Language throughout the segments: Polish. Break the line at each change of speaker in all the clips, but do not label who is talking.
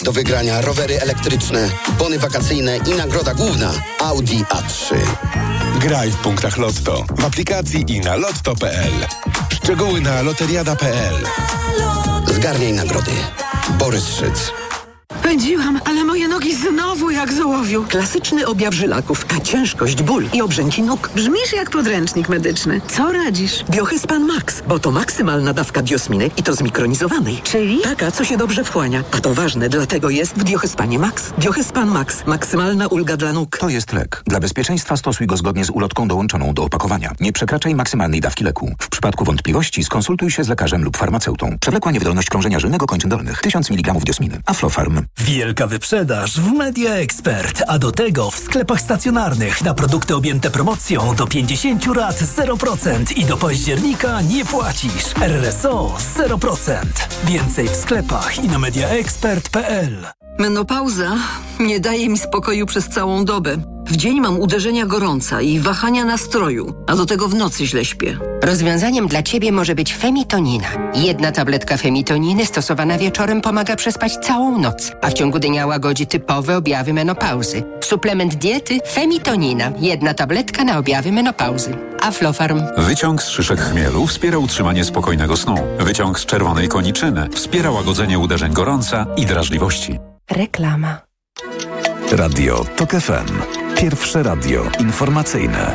Do wygrania rowery elektryczne, bony wakacyjne i nagroda główna Audi A3.
Graj w punktach Lotto, w aplikacji i na lotto.pl. Szczegóły na loteriada.pl.
Zgarniaj nagrody. Borys Szyc.
Pędziłam, ale moje nogi znowu jak z ołowiu.
Klasyczny objaw żylaków, a ciężkość, ból i obrzęki nóg.
Brzmisz jak podręcznik medyczny. Co radzisz?
Biohyspan Max, bo to maksymalna dawka biosminy i to zmikronizowanej.
Czyli?
Taka, co się dobrze wchłania. A to ważne, dlatego jest w Biohyspanie Max. Biohyspan Max. Maksymalna ulga dla nóg.
To jest lek. Dla bezpieczeństwa stosuj go zgodnie z ulotką dołączoną do opakowania. Nie przekraczaj maksymalnej dawki leku. W przypadku wątpliwości skonsultuj się z lekarzem lub farmaceutą. Przewlekła niewydolność krążenia żylnego kończyn dolnych. 1000 mg diosminy. Aflofarm.
Wielka wyprzedaż w Media Expert, a do tego w sklepach stacjonarnych na produkty objęte promocją do 50 lat 0% i do października nie płacisz. RSO 0%. Więcej w sklepach i na mediaexpert.pl.
Menopauza nie daje mi spokoju przez całą dobę. W dzień mam uderzenia gorąca i wahania nastroju, a do tego w nocy źle śpię.
Rozwiązaniem dla Ciebie może być Femitonina. 1 tabletka Femitoniny stosowana wieczorem pomaga przespać całą noc, a w ciągu dnia łagodzi typowe objawy menopauzy. Suplement diety Femitonina. 1 tabletka na objawy menopauzy. Aflofarm.
Wyciąg z szyszek chmielu wspiera utrzymanie spokojnego snu. Wyciąg z czerwonej koniczyny wspiera łagodzenie uderzeń gorąca i drażliwości.
Reklama.
Radio TOK FM. Pierwsze radio informacyjne.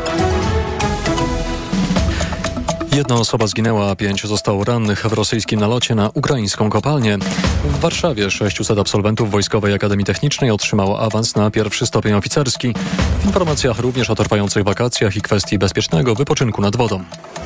1 osoba zginęła, 5 zostało rannych w rosyjskim nalocie na ukraińską kopalnię. W Warszawie 600 absolwentów Wojskowej Akademii Technicznej otrzymało awans na 1. stopień oficerski. W informacjach również o trwających wakacjach i kwestii bezpiecznego wypoczynku nad wodą.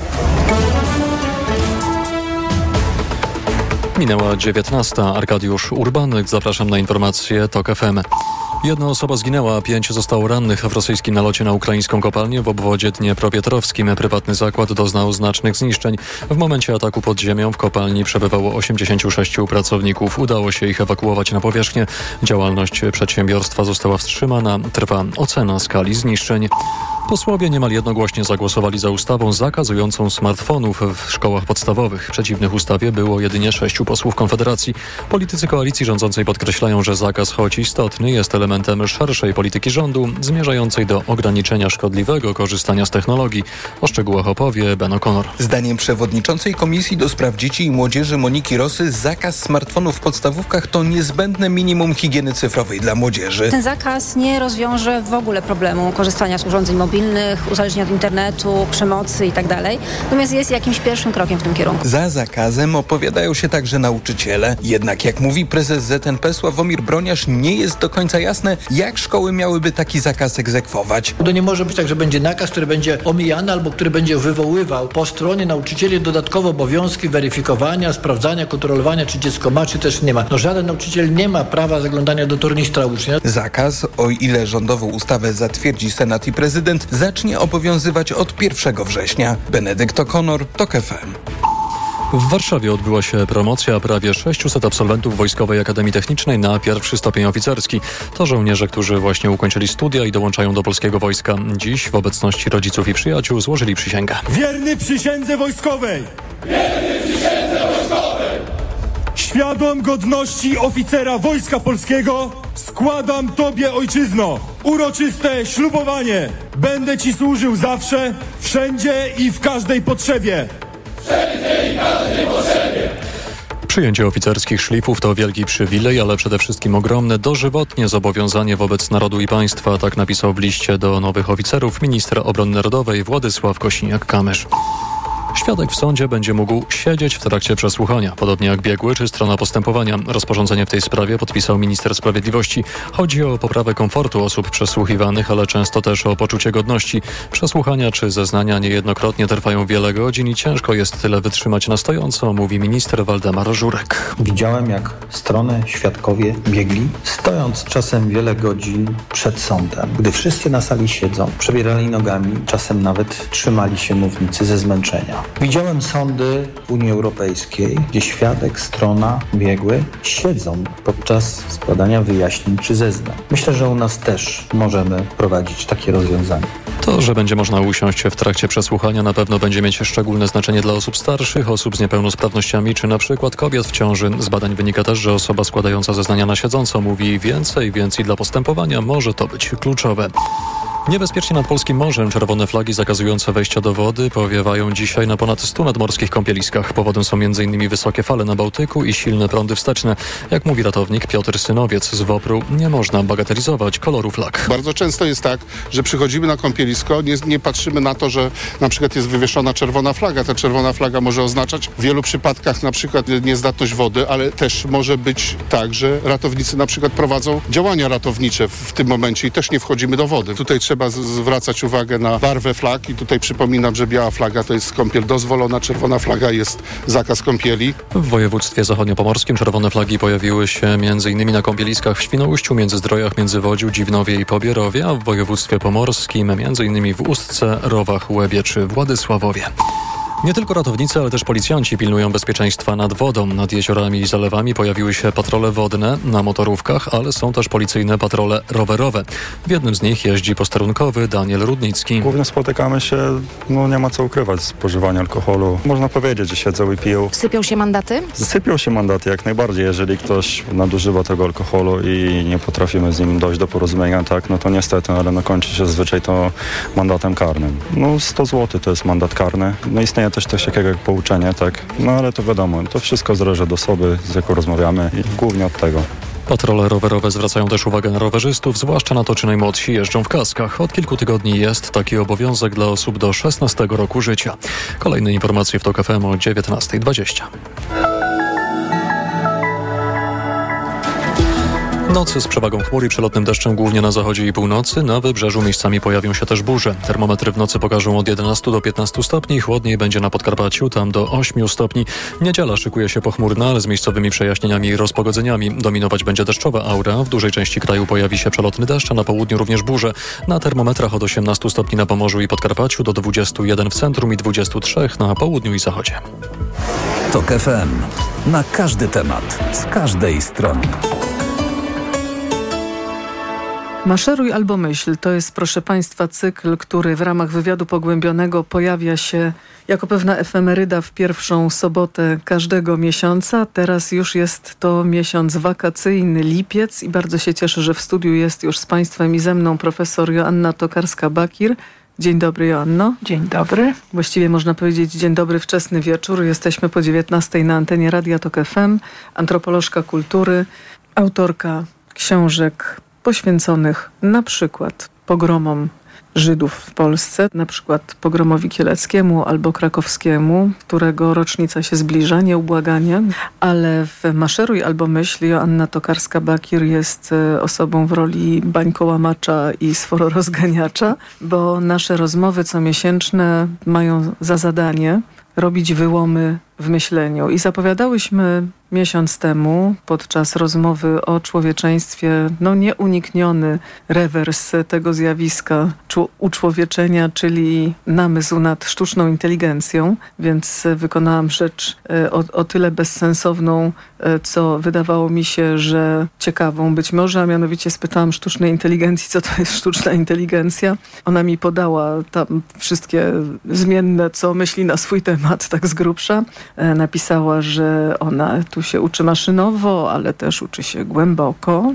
Minęła 19. Arkadiusz Urbanek. Zapraszam na informacje TOK FM. 1 osoba zginęła, 5 zostało rannych w rosyjskim nalocie na ukraińską kopalnię w obwodzie dniepropietrowskim. Prywatny zakład doznał znacznych zniszczeń. W momencie ataku pod ziemią w kopalni przebywało 86 pracowników. Udało się ich ewakuować na powierzchnię. Działalność przedsiębiorstwa została wstrzymana. Trwa ocena skali zniszczeń. Posłowie niemal jednogłośnie zagłosowali za ustawą zakazującą smartfonów w szkołach podstawowych. Przeciwnych ustawie było jedynie 6 posłów Konfederacji. Politycy koalicji rządzącej podkreślają, że zakaz, choć istotny, jest elementem szerszej polityki rządu zmierzającej do ograniczenia szkodliwego korzystania z technologii. O szczegółach opowie Ben O'Connor.
Zdaniem przewodniczącej Komisji do Spraw Dzieci i Młodzieży Moniki Rosy zakaz smartfonów w podstawówkach to niezbędne minimum higieny cyfrowej dla młodzieży.
Ten zakaz nie rozwiąże w ogóle problemu korzystania z urządzeń mobilnych, uzależnienia od internetu, przemocy itd. Natomiast jest jakimś pierwszym krokiem w tym kierunku.
Za zakazem opowiadają się także nauczyciele. Jednak jak mówi prezes ZNP Sławomir Broniarz, nie jest do końca jasne, jak szkoły miałyby taki zakaz egzekwować.
To nie może być tak, że będzie nakaz, który będzie omijany albo który będzie wywoływał po stronie nauczycieli dodatkowe obowiązki weryfikowania, sprawdzania, kontrolowania, czy dziecko ma, czy też nie ma. Żaden nauczyciel nie ma prawa zaglądania do tornistra ucznia.
Zakaz, o ile rządową ustawę zatwierdzi Senat i prezydent, zacznie obowiązywać od 1 września. Benedykt O'Connor, TOK FM.
W Warszawie odbyła się promocja prawie 600 absolwentów Wojskowej Akademii Technicznej na 1. stopień oficerski. To żołnierze, którzy właśnie ukończyli studia i dołączają do polskiego wojska. Dziś w obecności rodziców i przyjaciół złożyli przysięgę.
Wierny przysiędze wojskowej!
Wierny przysiędze wojskowej!
Świadom godności oficera Wojska Polskiego składam Tobie, ojczyzno, uroczyste ślubowanie. Będę Ci służył zawsze, wszędzie i w każdej potrzebie.
Wszędzie i każdej potrzebie.
Przyjęcie oficerskich szlifów to wielki przywilej, ale przede wszystkim ogromne dożywotnie zobowiązanie wobec narodu i państwa. Tak napisał w liście do nowych oficerów minister obrony narodowej Władysław Kosiniak-Kamysz. Świadek w sądzie będzie mógł siedzieć w trakcie przesłuchania, podobnie jak biegły czy strona postępowania. Rozporządzenie w tej sprawie podpisał minister sprawiedliwości. Chodzi o poprawę komfortu osób przesłuchiwanych, ale często też o poczucie godności. Przesłuchania czy zeznania niejednokrotnie trwają wiele godzin i ciężko jest tyle wytrzymać na stojąco, mówi minister Waldemar Żurek.
Widziałem, jak strony, świadkowie biegli, stojąc czasem wiele godzin przed sądem. Gdy wszyscy na sali siedzą, przebierali nogami, czasem nawet trzymali się mównicy ze zmęczenia. Widziałem sądy w Unii Europejskiej, gdzie świadek, strona, biegły siedzą podczas składania wyjaśnień czy zeznań. Myślę, że u nas też możemy prowadzić takie rozwiązanie.
To, że będzie można usiąść w trakcie przesłuchania, na pewno będzie mieć szczególne znaczenie dla osób starszych, osób z niepełnosprawnościami czy na przykład kobiet w ciąży. Z badań wynika też, że osoba składająca zeznania na siedząco mówi więcej, więc i dla postępowania może to być kluczowe. Niebezpiecznie nad polskim morzem. Czerwone flagi zakazujące wejścia do wody powiewają dzisiaj na ponad 100 nadmorskich kąpieliskach. Powodem są m.in. wysokie fale na Bałtyku i silne prądy wsteczne. Jak mówi ratownik Piotr Synowiec z WOPR-u, nie można bagatelizować koloru flag.
Bardzo często jest tak, że przychodzimy na kąpielisko, nie patrzymy na to, że na przykład jest wywieszona czerwona flaga. Ta czerwona flaga może oznaczać w wielu przypadkach na przykład niezdatność wody, ale też może być tak, że ratownicy na przykład prowadzą działania ratownicze w tym momencie i też nie wchodzimy do wody. Tutaj trzeba zwracać uwagę na barwę flag i tutaj przypominam, że biała flaga to jest kąpiel dozwolona, czerwona flaga jest zakaz kąpieli.
W województwie zachodniopomorskim czerwone flagi pojawiły się m.in. na kąpieliskach w Świnoujściu, Międzyzdrojach, Międzywodziu, Dziwnowie i Pobierowie, a w województwie pomorskim m.in. w Ustce, Rowach, Łebie czy Władysławowie. Nie tylko ratownicy, ale też policjanci pilnują bezpieczeństwa nad wodą. Nad jeziorami i zalewami pojawiły się patrole wodne na motorówkach, ale są też policyjne patrole rowerowe. W jednym z nich jeździ posterunkowy Daniel Rudnicki.
Głównie spotykamy się, nie ma co ukrywać, spożywania alkoholu. Można powiedzieć, że siedzą i piją.
Sypią się mandaty?
Sypią się mandaty jak najbardziej. Jeżeli ktoś nadużywa tego alkoholu i nie potrafimy z nim dojść do porozumienia, tak, no to niestety, ale kończy się zazwyczaj to mandatem karnym. 100 zł to jest mandat karny. Istnieje też coś takiego jak pouczenie, tak? Ale to wiadomo, to wszystko zależy od osoby, z jaką rozmawiamy i głównie od tego.
Patrole rowerowe zwracają też uwagę na rowerzystów, zwłaszcza na to, czy najmłodsi jeżdżą w kaskach. Od kilku tygodni jest taki obowiązek dla osób do 16 roku życia. Kolejne informacje w TOK FM o 19:20. Nocy z przewagą chmur i przelotnym deszczem głównie na zachodzie i północy. Na wybrzeżu miejscami pojawią się też burze. Termometry w nocy pokażą od 11 do 15 stopni. Chłodniej będzie na Podkarpaciu, tam do 8 stopni. Niedziela szykuje się pochmurna, ale z miejscowymi przejaśnieniami i rozpogodzeniami. Dominować będzie deszczowa aura. W dużej części kraju pojawi się przelotny deszcz, a na południu również burze. Na termometrach od 18 stopni na Pomorzu i Podkarpaciu, do 21 w centrum i 23 na południu i zachodzie.
TOK FM. Na każdy temat, z każdej strony.
Maszeruj albo myśl to jest, proszę Państwa, cykl, który w ramach wywiadu pogłębionego pojawia się jako pewna efemeryda w pierwszą sobotę każdego miesiąca. Teraz już jest to miesiąc wakacyjny, lipiec i bardzo się cieszę, że w studiu jest już z Państwem i ze mną profesor Joanna Tokarska-Bakir. Dzień dobry, Joanno.
Dzień dobry.
Właściwie można powiedzieć dzień dobry, wczesny wieczór. Jesteśmy po 19:00 na antenie Radia TOK FM. Antropolożka kultury, autorka książek poświęconych na przykład pogromom Żydów w Polsce, na przykład pogromowi kieleckiemu albo krakowskiemu, którego rocznica się zbliża, nieubłaganie, ale w Maszeruj albo myśl Joanna Tokarska-Bakir jest osobą w roli bańkołamacza i sfororozganiacza, bo nasze rozmowy comiesięczne mają za zadanie robić wyłomy w myśleniu. I zapowiadałyśmy miesiąc temu podczas rozmowy o człowieczeństwie nieunikniony rewers tego zjawiska uczłowieczenia, czyli namysł nad sztuczną inteligencją, więc wykonałam rzecz o tyle bezsensowną, co wydawało mi się, że ciekawą być może, a mianowicie spytałam sztucznej inteligencji, co to jest sztuczna inteligencja. Ona mi podała tam wszystkie zmienne, co myśli na swój temat, tak z grubsza. Napisała, że ona tu się uczy maszynowo, ale też uczy się głęboko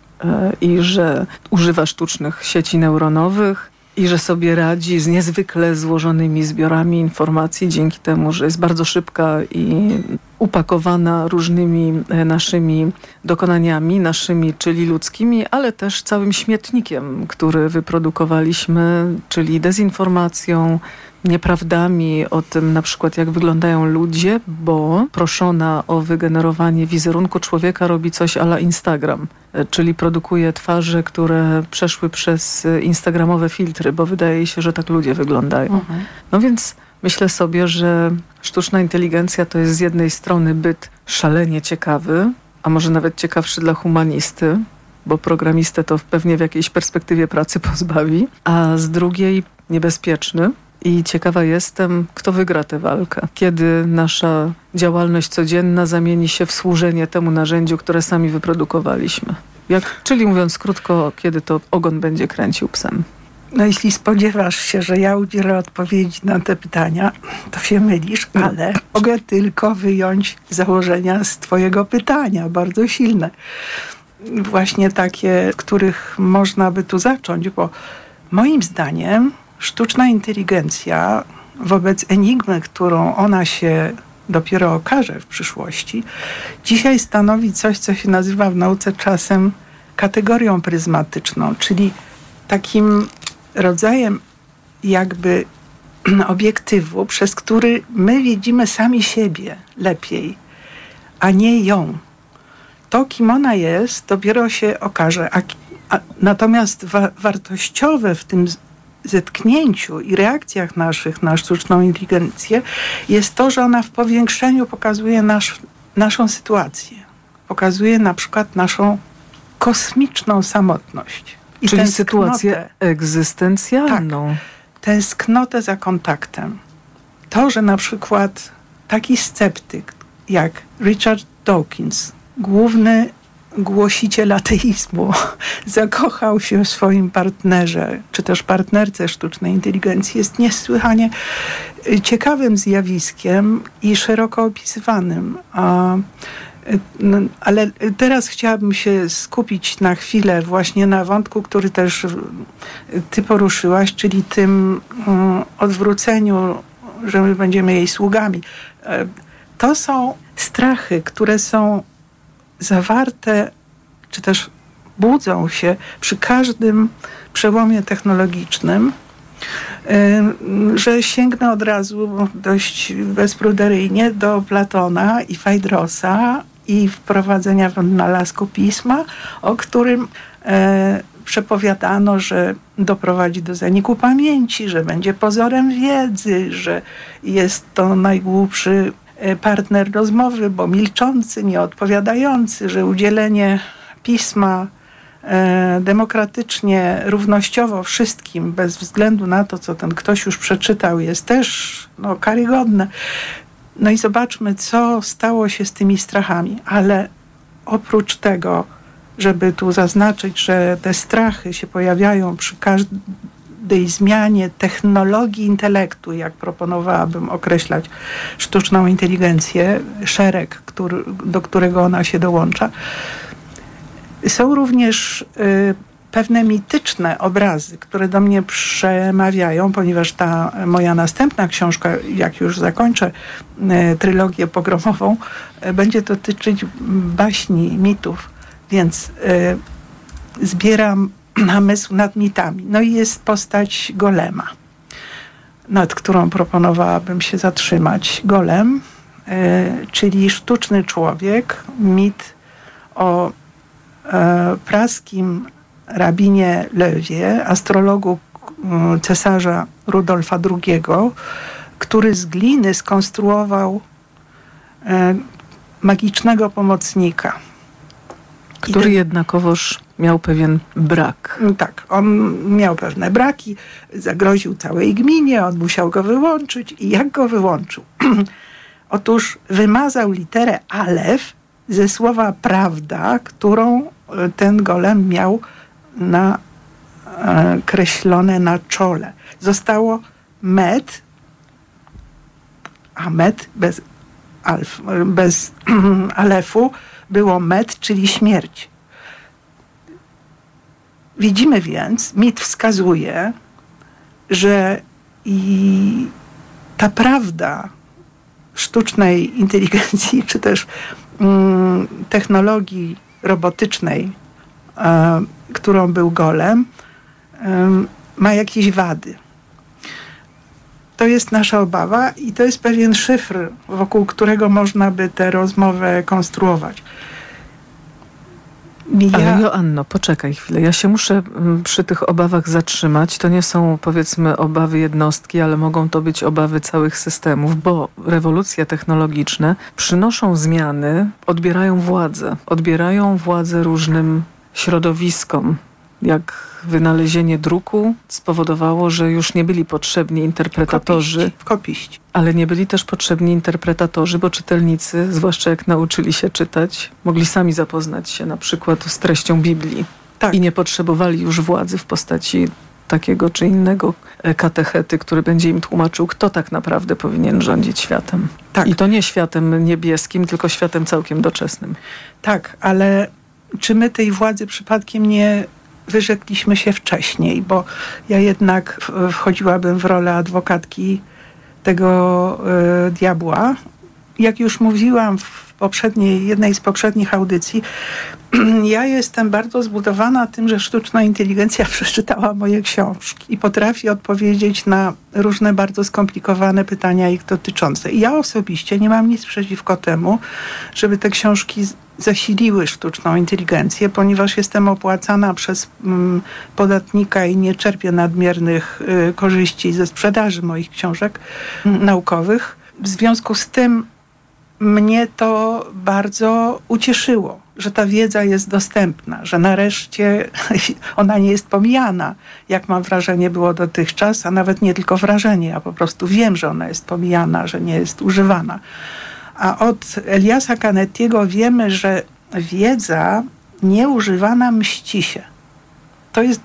i że używa sztucznych sieci neuronowych i że sobie radzi z niezwykle złożonymi zbiorami informacji dzięki temu, że jest bardzo szybka i upakowana różnymi naszymi dokonaniami, naszymi, czyli ludzkimi, ale też całym śmietnikiem, który wyprodukowaliśmy, czyli dezinformacją, nieprawdami o tym na przykład jak wyglądają ludzie, bo proszona o wygenerowanie wizerunku człowieka robi coś a la Instagram, czyli produkuje twarze, które przeszły przez instagramowe filtry, bo wydaje się, że tak ludzie wyglądają. No więc myślę sobie, że sztuczna inteligencja to jest z jednej strony byt szalenie ciekawy, a może nawet ciekawszy dla humanisty, bo programistę to pewnie w jakiejś perspektywie pracy pozbawi, a z drugiej niebezpieczny. I ciekawa jestem, kto wygra tę walkę. Kiedy nasza działalność codzienna zamieni się w służenie temu narzędziu, które sami wyprodukowaliśmy. Czyli mówiąc krótko, kiedy to ogon będzie kręcił psem.
No jeśli spodziewasz się, że ja udzielę odpowiedzi na te pytania, to się mylisz, ale mogę tylko wyjąć założenia z twojego pytania, bardzo silne. Właśnie takie, których można by tu zacząć, bo moim zdaniem sztuczna inteligencja wobec enigmy, którą ona się dopiero okaże w przyszłości, dzisiaj stanowi coś, co się nazywa w nauce czasem kategorią pryzmatyczną, czyli takim rodzajem jakby obiektywu, przez który my widzimy sami siebie lepiej, a nie ją. To, kim ona jest, dopiero się okaże. Natomiast wartościowe w tym zetknięciu i reakcjach naszych na sztuczną inteligencję jest to, że ona w powiększeniu pokazuje naszą sytuację. Pokazuje na przykład naszą kosmiczną samotność.
I czyli sytuację egzystencjalną.
Tak, tęsknotę za kontaktem. To, że na przykład taki sceptyk jak Richard Dawkins, główny głosiciel ateizmu, zakochał się w swoim partnerze, czy też partnerce sztucznej inteligencji, jest niesłychanie ciekawym zjawiskiem i szeroko opisywanym. Ale teraz chciałabym się skupić na chwilę właśnie na wątku, który też ty poruszyłaś, czyli tym odwróceniu, że my będziemy jej sługami. To są strachy, które są zawarte, czy też budzą się przy każdym przełomie technologicznym, że sięgnę od razu dość bezpruderyjnie do Platona i Fajdrosa i wprowadzenia w wynalazku pisma, o którym przepowiadano, że doprowadzi do zaniku pamięci, że będzie pozorem wiedzy, że jest to najgłupszy partner rozmowy, bo milczący, nieodpowiadający, że udzielenie pisma demokratycznie, równościowo wszystkim, bez względu na to, co ten ktoś już przeczytał, jest też karygodne. No i zobaczmy, co stało się z tymi strachami. Ale oprócz tego, żeby tu zaznaczyć, że te strachy się pojawiają przy każdej zmianie technologii intelektu, jak proponowałabym określać sztuczną inteligencję, szereg, do którego ona się dołącza, są również pewne mityczne obrazy, które do mnie przemawiają, ponieważ ta moja następna książka, jak już zakończę trylogię pogromową, będzie dotyczyć baśni, mitów, więc zbieram namysł nad mitami. No i jest postać Golema, nad którą proponowałabym się zatrzymać. Golem, czyli sztuczny człowiek, mit o praskim rabinie Lewie, astrologu cesarza Rudolfa II, który z gliny skonstruował magicznego pomocnika.
Który jednakowoż miał pewien brak.
Tak, on miał pewne braki, zagroził całej gminie, on musiał go wyłączyć. I jak go wyłączył? Otóż wymazał literę alef ze słowa prawda, którą ten golem miał nakreślone na czole. Zostało med, a med bez alefu było med, czyli śmierć. Widzimy więc, mit wskazuje, że i ta prawda sztucznej inteligencji, czy też technologii robotycznej, którą był golem, ma jakieś wady. To jest nasza obawa i to jest pewien szyfr, wokół którego można by tę rozmowę konstruować.
Ale Joanno, poczekaj chwilę. Ja się muszę przy tych obawach zatrzymać. To nie są, powiedzmy, obawy jednostki, ale mogą to być obawy całych systemów, bo rewolucje technologiczne przynoszą zmiany, odbierają władzę różnym środowiskom. Jak wynalezienie druku spowodowało, że już nie byli potrzebni interpretatorzy.
Kopiści.
Ale nie byli też potrzebni interpretatorzy, bo czytelnicy, zwłaszcza jak nauczyli się czytać, mogli sami zapoznać się na przykład z treścią Biblii. Tak. I nie potrzebowali już władzy w postaci takiego czy innego katechety, który będzie im tłumaczył, kto tak naprawdę powinien rządzić światem.
Tak.
I to nie światem niebieskim, tylko światem całkiem doczesnym.
Tak, ale czy my tej władzy przypadkiem nie wyrzekliśmy się wcześniej? Bo ja jednak wchodziłabym w rolę adwokatki tego diabła. Jak już mówiłam w jednej z poprzednich audycji, ja jestem bardzo zbudowana tym, że sztuczna inteligencja przeczytała moje książki i potrafi odpowiedzieć na różne bardzo skomplikowane pytania ich dotyczące. I ja osobiście nie mam nic przeciwko temu, żeby te książki zasiliły sztuczną inteligencję, ponieważ jestem opłacana przez podatnika i nie czerpię nadmiernych korzyści ze sprzedaży moich książek naukowych. W związku z tym mnie to bardzo ucieszyło, że ta wiedza jest dostępna, że nareszcie ona nie jest pomijana, jak mam wrażenie było dotychczas, a nawet nie tylko wrażenie, ja po prostu wiem, że ona jest pomijana, że nie jest używana. A od Eliasa Canettiego wiemy, że wiedza nieużywana mści się. To jest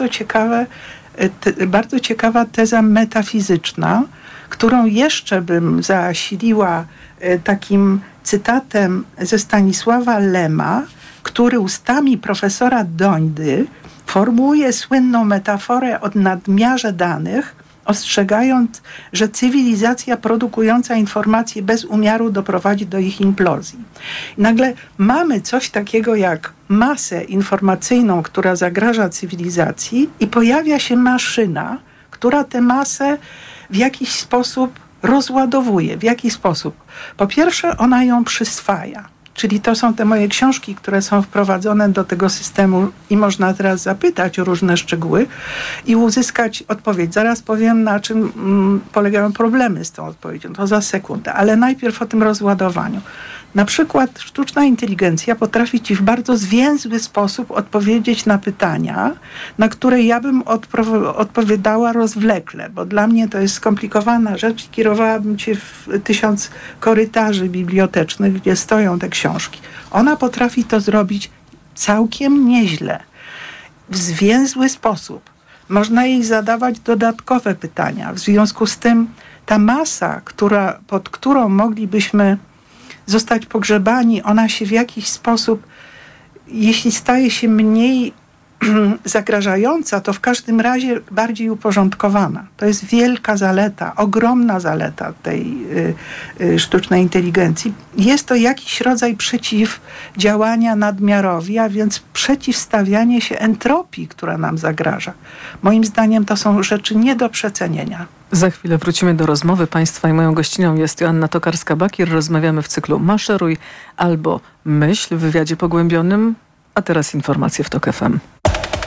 bardzo ciekawa teza metafizyczna, którą jeszcze bym zasiliła takim cytatem ze Stanisława Lema, który ustami profesora Dońdy formułuje słynną metaforę o nadmiarze danych, ostrzegając, że cywilizacja produkująca informacje bez umiaru doprowadzi do ich implozji. I nagle mamy coś takiego jak masę informacyjną, która zagraża cywilizacji, i pojawia się maszyna, która tę masę w jakiś sposób rozładowuje. W jaki sposób? Po pierwsze, ona ją przyswaja. Czyli to są te moje książki, które są wprowadzone do tego systemu i można teraz zapytać o różne szczegóły i uzyskać odpowiedź. Zaraz powiem, na czym polegają problemy z tą odpowiedzią. To za sekundę. Ale najpierw o tym rozładowaniu. Na przykład sztuczna inteligencja potrafi ci w bardzo zwięzły sposób odpowiedzieć na pytania, na które ja bym odpowiadała rozwlekle, bo dla mnie to jest skomplikowana rzecz i kierowałabym cię w 1000 korytarzy bibliotecznych, gdzie stoją te książki. Ona potrafi to zrobić całkiem nieźle, w zwięzły sposób. Można jej zadawać dodatkowe pytania. W związku z tym ta masa, pod którą moglibyśmy zostać pogrzebani, ona się w jakiś sposób, jeśli staje się mniej zagrażająca, to w każdym razie bardziej uporządkowana. To jest wielka zaleta, ogromna zaleta tej sztucznej inteligencji. Jest to jakiś rodzaj przeciwdziałania nadmiarowi, a więc przeciwstawianie się entropii, która nam zagraża. Moim zdaniem to są rzeczy nie do przecenienia.
Za chwilę wrócimy do rozmowy Państwa i moją gościnią jest Joanna Tokarska-Bakir. Rozmawiamy w cyklu Maszeruj albo Myśl w wywiadzie pogłębionym, a teraz informacje w TOK FM.